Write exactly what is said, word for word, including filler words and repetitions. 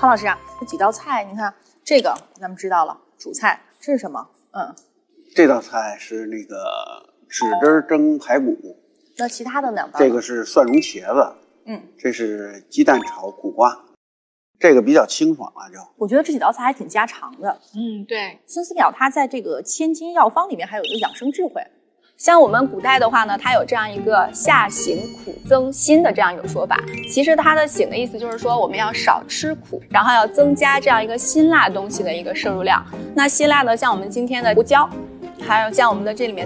康老师啊，这几道菜，你看这个咱们知道了，主菜这是什么？嗯， 这道菜是那个豉汁蒸排骨。 那其他的两道？ 这个是蒜蓉茄子。 嗯， 这是鸡蛋炒苦瓜。这个比较清爽了就。 我觉得这几道菜还挺家常的。 嗯，对。 孙思邈他在这个千金药方里面还有一个养生智慧。像我们古代的话呢，它有这样一个下行苦增辛的这样一种说法。其实它的醒的意思就是说，我们要少吃苦，然后要增加这样一个辛辣东西的一个摄入量。那辛辣呢，像我们今天的胡椒，还有像我们的这里面